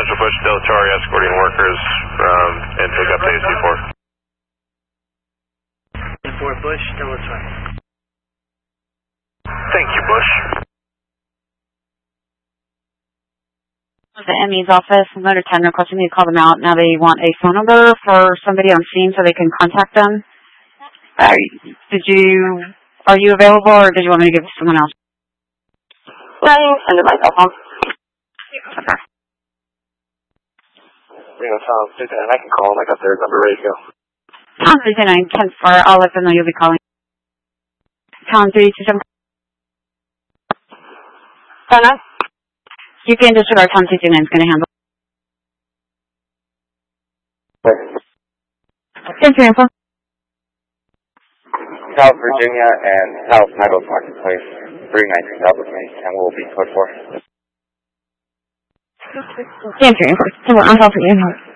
Delta Bush, Delta Charlie escorting workers and pick up the AC-4. 4 Bush, Delta Charlie. Thank you, Bush. The ME's office, Motor 10 requesting me to call them out. Now they want a phone number for somebody on scene so they can contact them. Are you available, or did you want me to give it to someone else? Yeah, you can send it my cell phone. Okay. Reno Tom 59, I can call them. I got their number ready to go. Tom 59, 10-4, I'll let them know you'll be calling. Tom 327. Donna? You can disregard Tom 229 is going to handle. Sensor info. South Virginia and South Meadows Marketplace, 319 South Virginia, and will be code 4. Sensor info. I'm South Virginia.